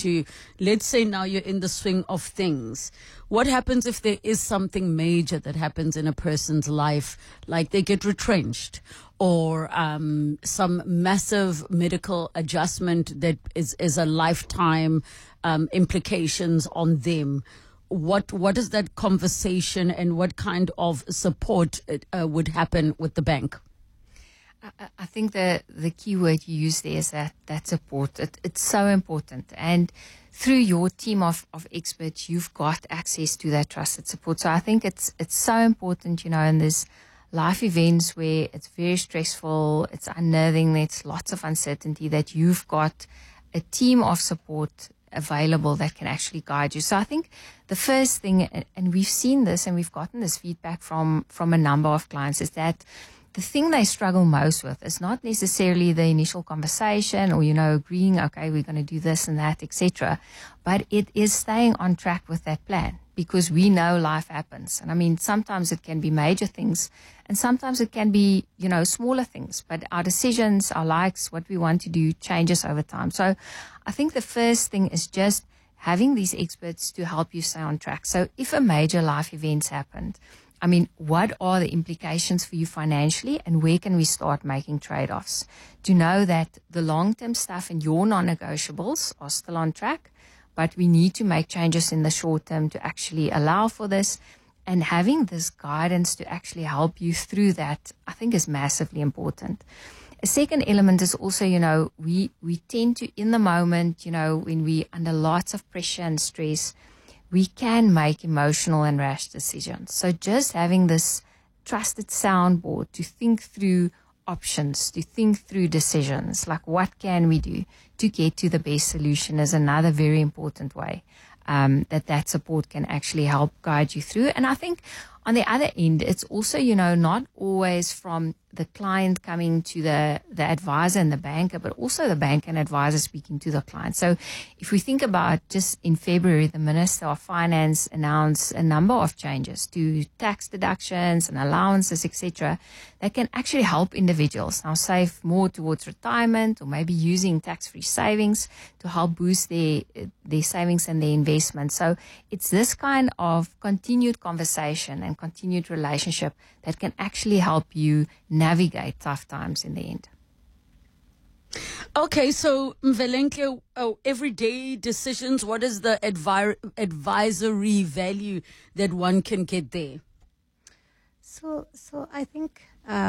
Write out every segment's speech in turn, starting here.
to, let's say now you're in the swing of things. What happens if there is something major that happens in a person's life, like they get retrenched, or some massive medical adjustment that is a lifetime implications on them? What is that conversation, and what kind of support would happen with the bank? I think the key word you use there is that support. It's so important. And through your team of experts, you've got access to that trusted support. So I think it's so important, in this life events where it's very stressful, it's unnerving, there's lots of uncertainty, that you've got a team of support available that can actually guide you. So I think the first thing, and we've seen this and we've gotten this feedback from a number of clients, is that the thing they struggle most with is not necessarily the initial conversation or, agreeing, okay, we're going to do this and that, etc. But it is staying on track with that plan, because we know life happens. And I mean, sometimes it can be major things and sometimes it can be, smaller things. But our decisions, our likes, what we want to do changes over time. So I think the first thing is just having these experts to help you stay on track. So if a major life event's happened, I mean, what are the implications for you financially, and where can we start making trade-offs to know that the long-term stuff and your non-negotiables are still on track, but we need to make changes in the short term to actually allow for this. And having this guidance to actually help you through that, I think, is massively important. A second element is also, we tend to, in the moment, when we under lots of pressure and stress, we can make emotional and rash decisions. So just having this trusted soundboard to think through options, to think through decisions, like what can we do to get to the best solution, is another very important way that support can actually help guide you through. And I think on the other end, it's also, not always from the client coming to the advisor and the banker, but also the bank and advisor speaking to the client. So if we think about just in February, the Minister of Finance announced a number of changes to tax deductions and allowances, etc., that can actually help individuals now save more towards retirement, or maybe using tax-free savings to help boost their savings and their investment. So it's this kind of continued conversation and continued relationship that can actually help you navigate tough times in the end. Okay, so Mvelenhle, everyday decisions, what is the advisory value that one can get there? So I think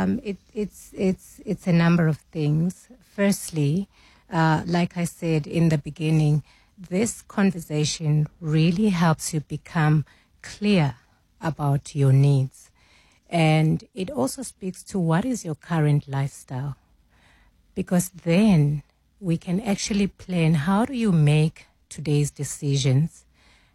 it's a number of things. Firstly, like I said in the beginning, this conversation really helps you become clear about your needs. And it also speaks to what is your current lifestyle. Because then we can actually plan, how do you make today's decisions,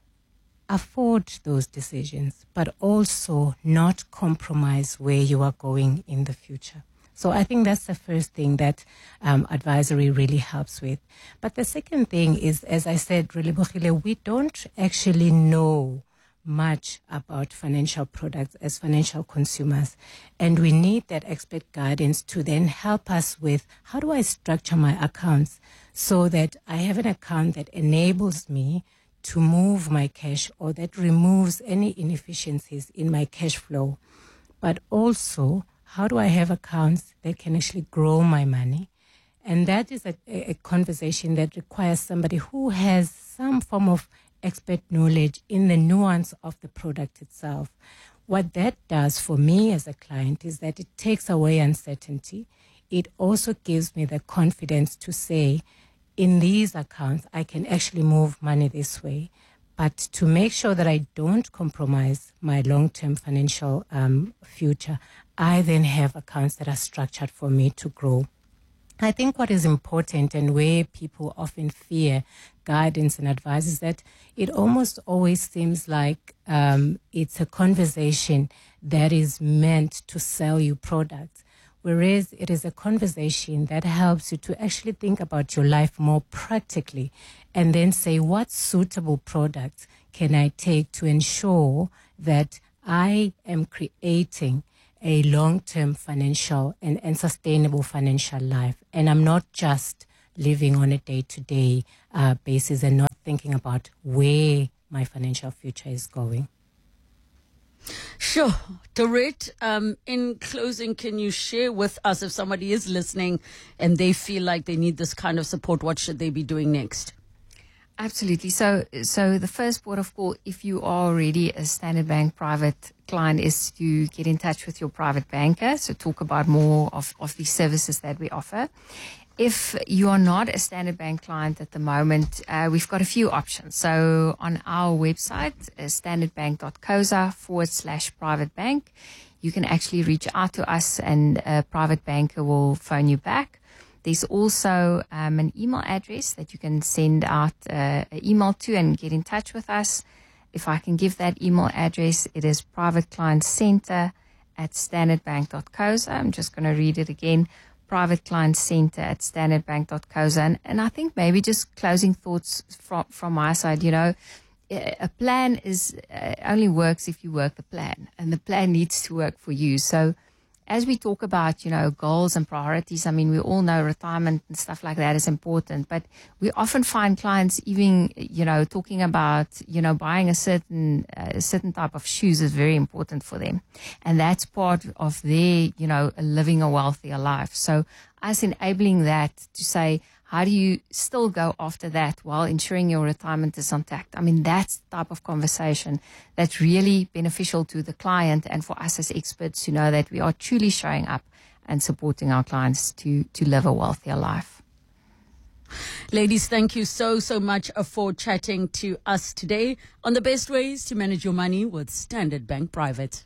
afford those decisions, but also not compromise where you are going in the future. So I think that's the first thing that advisory really helps with. But the second thing is, as I said, Relebogile, we don't actually know much about financial products as financial consumers. And we need that expert guidance to then help us with, how do I structure my accounts so that I have an account that enables me to move my cash, or that removes any inefficiencies in my cash flow. But also, how do I have accounts that can actually grow my money? And that is a conversation that requires somebody who has some form of expert knowledge in the nuance of the product itself. What that does for me as a client is that it takes away uncertainty. It also gives me the confidence to say, in these accounts, I can actually move money this way. But to make sure that I don't compromise my long-term financial future, I then have accounts that are structured for me to grow. I think what is important, and where people often fear guidance and advice, is that it almost always seems like it's a conversation that is meant to sell you products, whereas it is a conversation that helps you to actually think about your life more practically, and then say, what suitable products can I take to ensure that I am creating a long-term financial and sustainable financial life. And I'm not just living on a day-to-day basis and not thinking about where my financial future is going. Sure. Dorette, in closing, can you share with us, if somebody is listening and they feel like they need this kind of support, what should they be doing next? Absolutely. So the first port of call, if you are already a Standard Bank private client, is to get in touch with your private banker. So talk about more of the services that we offer. If you are not a Standard Bank client at the moment, we've got a few options. So on our website, standardbank.coza/private bank, you can actually reach out to us and a private banker will phone you back. There's also an email address that you can send out an email to and get in touch with us. If I can give that email address, it is privateclientcenter@standardbank.coza. I'm just going to read it again, privateclientcenter@standardbank.coza. And I think maybe just closing thoughts from my side, a plan is only works if you work the plan, and the plan needs to work for you. So as we talk about, goals and priorities, I mean, we all know retirement and stuff like that is important, but we often find clients even, talking about, buying a certain type of shoes is very important for them. And that's part of their, living a wealthier life. So us enabling that to say, how do you still go after that while ensuring your retirement is intact? I mean, that's the type of conversation that's really beneficial to the client and for us as experts to know that we are truly showing up and supporting our clients to live a wealthier life. Ladies, thank you so much for chatting to us today on the best ways to manage your money with Standard Bank Private.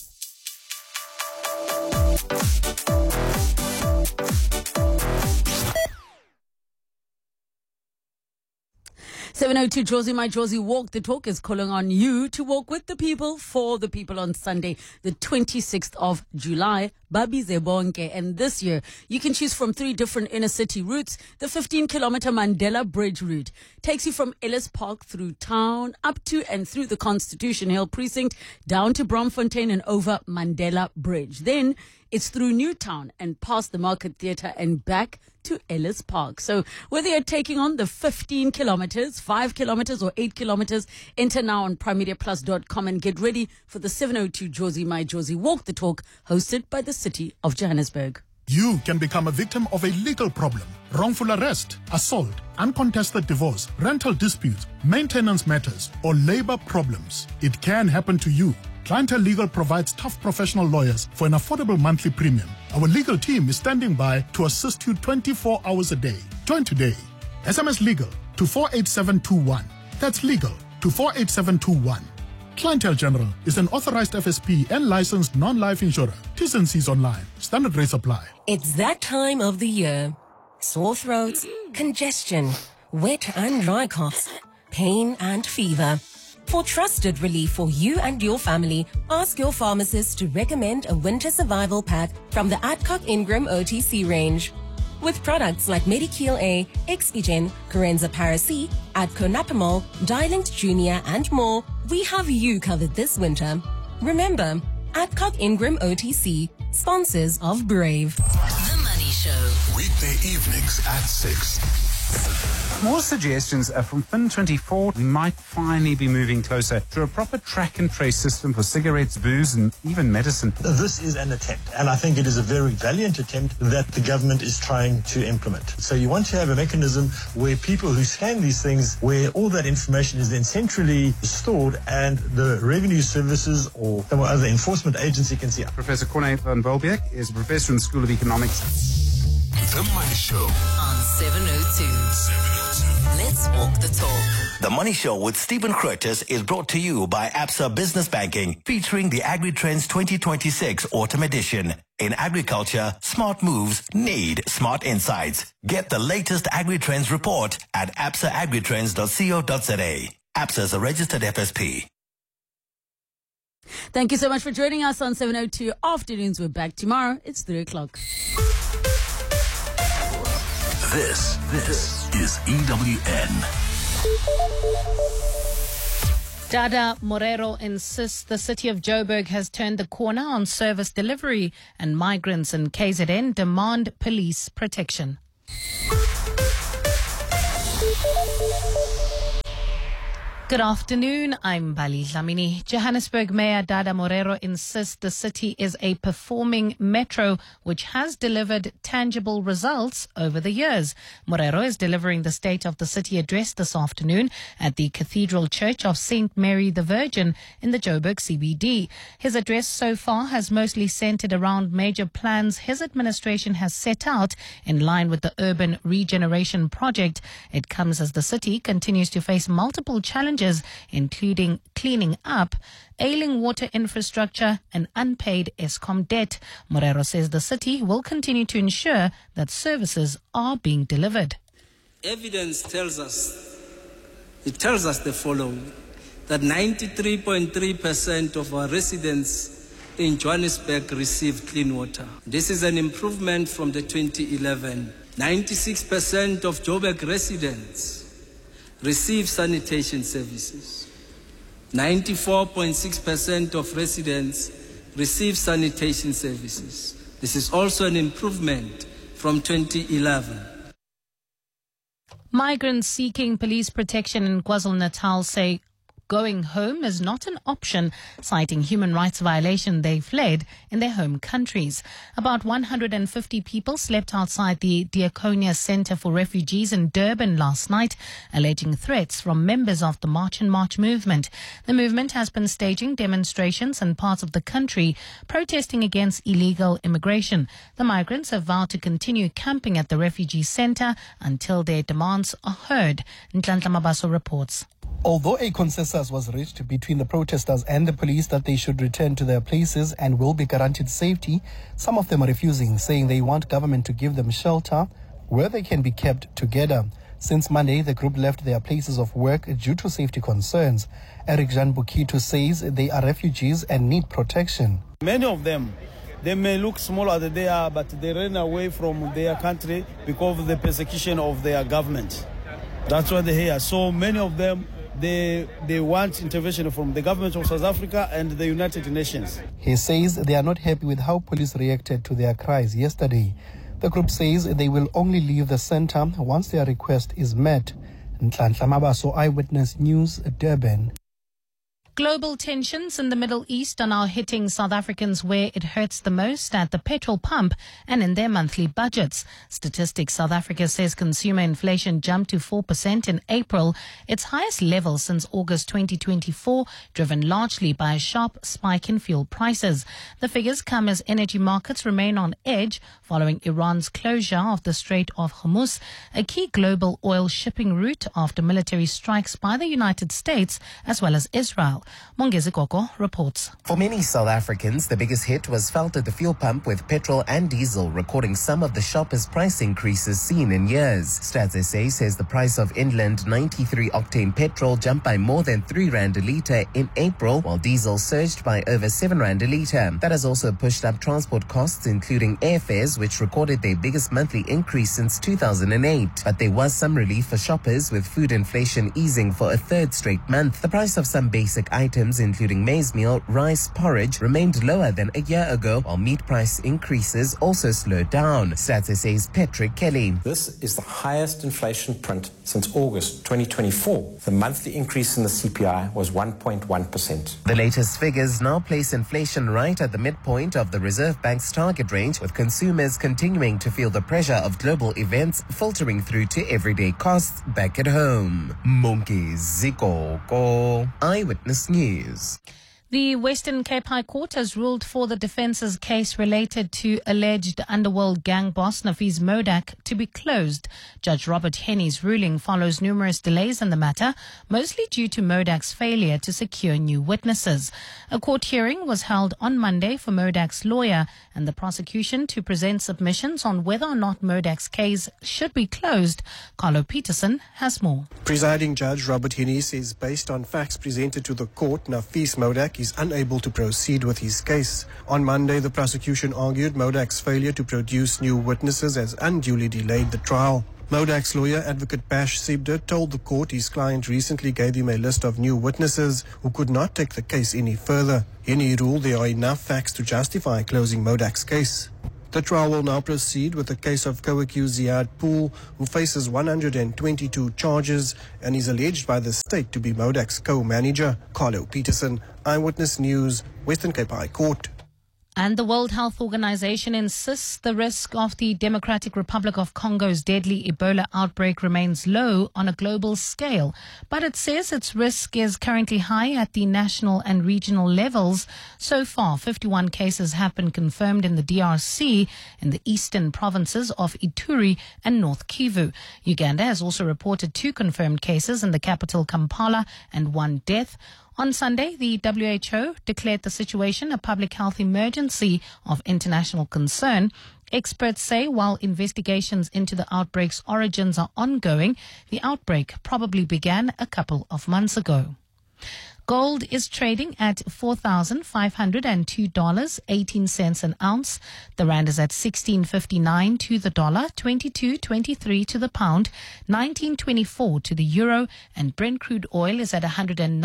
7:02, Josie, my Josie, Walk the Talk is calling on you to walk with the people, for the people on Sunday, the 26th of July, Babi Zebonke. And this year, you can choose from 3 different inner city routes. The 15-kilometer Mandela Bridge route takes you from Ellis Park through town, up to and through the Constitution Hill precinct, down to Bromfontein and over Mandela Bridge. Then it's through Newtown and past the Market Theatre and back to Ellis Park. So whether you're taking on the 15 kilometers, 5 kilometers or 8 kilometers, enter now on primemediaplus.com and get ready for the 7:02 Josie My Josie Walk the Talk, hosted by the City of Johannesburg. You can become a victim of a legal problem: wrongful arrest, assault, uncontested divorce, rental disputes, maintenance matters, or labor problems. It can happen to you. Clientele Legal provides tough professional lawyers for an affordable monthly premium. Our legal team is standing by to assist you 24 hours a day. Join today. SMS Legal to 48721. That's legal to 48721. Clientele General is an authorized FSP and licensed non-life insurer. T's and C's online. Standard rates apply. It's that time of the year. Sore throats, congestion, wet and dry coughs, pain and fever. For trusted relief for you and your family, ask your pharmacist to recommend a winter survival pack from the Adcock Ingram OTC range. With products like Medikil A, Expigen, Corenza Paracy, Adconapamol, Dilinct Junior and more, we have you covered this winter. Remember, Adcock Ingram OTC, sponsors of Brave. The Money Show. Weekday evenings at 6. More suggestions from Fin24. We might finally be moving closer to a proper track and trace system for cigarettes, booze, and even medicine. This is an attempt, and I think it is a very valiant attempt that the government is trying to implement. So you want to have a mechanism where people who scan these things, where all that information is then centrally stored and the revenue services or some other enforcement agency can see. Professor Corne van Welbeek is a professor in the School of Economics. The Money Show on 702. Let's walk the talk. The Money Show with Stephen Curtis is brought to you by Absa Business Banking, featuring the AgriTrends 2026 Autumn Edition. In agriculture, smart moves need smart insights. Get the latest AgriTrends report at absaagritrends.co.za. Absa is a registered FSP. Thank you so much for joining us on 702 Afternoons. We're back tomorrow. It's 3 o'clock. This is EWN. Dada Morero insists the city of Joburg has turned the corner on service delivery, and migrants in KZN demand police protection. Good afternoon, I'm Bali Dlamini. Johannesburg Mayor Dada Morero insists the city is a performing metro which has delivered tangible results over the years. Morero is delivering the State of the City address this afternoon at the Cathedral Church of St. Mary the Virgin in the Joburg CBD. His address so far has mostly centered around major plans his administration has set out in line with the urban regeneration project. It comes as the city continues to face multiple challenges, including cleaning up, ailing water infrastructure and unpaid ESCOM debt. Morero says the city will continue to ensure that services are being delivered. Evidence tells us the following, that 93.3% of our residents in Johannesburg receive clean water. This is an improvement from the 2011. 96% of Joburg residents receive sanitation services. 94.6% of residents receive sanitation services. This is also an improvement from 2011. Migrants seeking police protection in KwaZulu-Natal say going home is not an option, citing human rights violation they fled in their home countries. About 150 people slept outside the Diakonia Centre for Refugees in Durban last night, alleging threats from members of the March and March movement. The movement has been staging demonstrations in parts of the country, protesting against illegal immigration. The migrants have vowed to continue camping at the refugee centre until their demands are heard. Nhlanhla Mabaso reports. Although a consensus was reached between the protesters and the police that they should return to their places and will be guaranteed safety, some of them are refusing, saying they want government to give them shelter where they can be kept together. Since Monday, the group left their places of work due to safety concerns. Eric Jean Bukito says they are refugees and need protection. Many of them, they may look smaller than they are, but they ran away from their country because of the persecution of their government. That's why they're here. So many of them, they want intervention from the government of South Africa and the United Nations. He says they are not happy with how police reacted to their cries yesterday. The group says they will only leave the center once their request is met. Nhlanhla Mabaso, Eyewitness News, Durban. Global tensions in the Middle East are now hitting South Africans where it hurts the most, at the petrol pump and in their monthly budgets. Statistics South Africa says consumer inflation jumped to 4% in April, its highest level since August 2024, driven largely by a sharp spike in fuel prices. The figures come as energy markets remain on edge following Iran's closure of the Strait of Hormuz, a key global oil shipping route, after military strikes by the United States as well as Israel. Mongezi Koko reports. For many South Africans, the biggest hit was felt at the fuel pump, with petrol and diesel recording some of the sharpest price increases seen in years. Stats SA says the price of inland 93-octane petrol jumped by more than 3 rand a litre in April, while diesel surged by over 7 rand a litre. That has also pushed up transport costs, including airfares, which recorded their biggest monthly increase since 2008. But there was some relief for shoppers, with food inflation easing for a third straight month. The price of some basic items, including maize meal, rice, porridge, remained lower than a year ago, while meat price increases also slowed down. Stats SA's Patrick Kelly. This is the highest inflation print since August 2024. The monthly increase in the CPI was 1.1%. The latest figures now place inflation right at the midpoint of the Reserve Bank's target range, with consumers continuing to feel the pressure of global events filtering through to everyday costs back at home. Mongezi Koko, Eyewitness News. The Western Cape High Court has ruled for the defence's case related to alleged underworld gang boss Nafees Modak to be closed. Judge Robert Henney's ruling follows numerous delays in the matter, mostly due to Modak's failure to secure new witnesses. A court hearing was held on Monday for Modak's lawyer and the prosecution to present submissions on whether or not Modak's case should be closed. Carlo Peterson has more. Presiding Judge Robert Henney says, based on facts presented to the court, Nafees Modak is unable to proceed with his case. On Monday, the prosecution argued Modak's failure to produce new witnesses has unduly delayed the trial. Modak's lawyer, Advocate Bash Sibder, told the court his client recently gave him a list of new witnesses who could not take the case any further. Henney ruled there are enough facts to justify closing Modak's case. The trial will now proceed with the case of co-accused Ziad Pool, who faces 122 charges and is alleged by the state to be Modac's co-manager. Carlo Peterson, Eyewitness News, Western Cape High Court. And the World Health Organization insists the risk of the Democratic Republic of Congo's deadly Ebola outbreak remains low on a global scale. But it says its risk is currently high at the national and regional levels. So far, 51 cases have been confirmed in the DRC in the eastern provinces of Ituri and North Kivu. Uganda has also reported 2 confirmed cases in the capital Kampala and 1 death. On Sunday, the WHO declared the situation a public health emergency of international concern. Experts say while investigations into the outbreak's origins are ongoing, the outbreak probably began a couple of months ago. Gold is trading at $4,502.18 an ounce. The rand is at 16.59 to the dollar, 22.23 to the pound, 19.24 to the euro, and Brent crude oil is at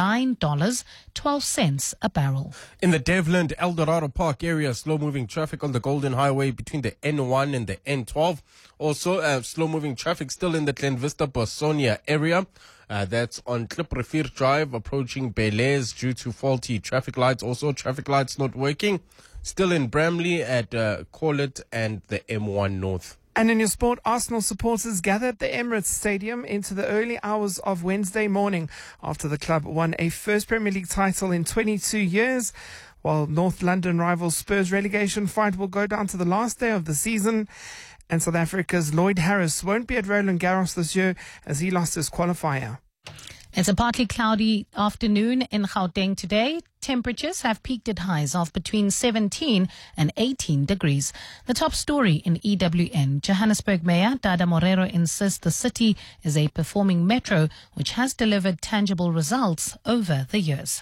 $109.12 a barrel. In the Devland Eldorado Park area, slow-moving traffic on the Golden Highway between the N1 and the N12. Also, slow-moving traffic still in the Glen Vista Bosonia area. That's on Kliprefir Drive approaching Belair's due to faulty traffic lights. Also, traffic lights not working. Still in Bramley at Corlett and the M1 North. And in your sport, Arsenal supporters gathered at the Emirates Stadium into the early hours of Wednesday morning after the club won a first Premier League title in 22 years. While North London rival Spurs relegation fight will go down to the last day of the season. And South Africa's Lloyd Harris won't be at Roland Garros this year as he lost his qualifier. It's a partly cloudy afternoon in Gauteng today. Temperatures have peaked at highs of between 17 and 18 degrees. The top story in EWN. Johannesburg Mayor Dada Morero insists the city is a performing metro which has delivered tangible results over the years.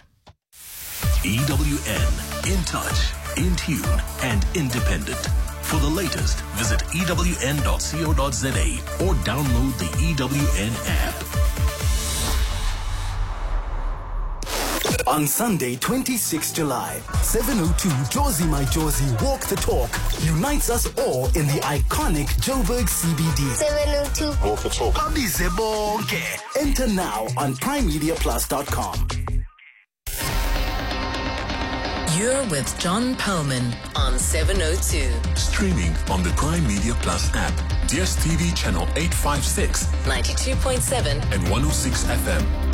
EWN, in touch, in tune, and independent. For the latest, visit ewn.co.za or download the EWN app. On Sunday, 26 July, 7:02 Jozi My Jozi Walk the Talk unites us all in the iconic Joburg CBD. 7:02 Walk the Talk. Enter now on primemediaplus.com. You're with John Perlman on 702. Streaming on the Prime Media Plus app, DSTV channel 856, 92.7 and 106 FM.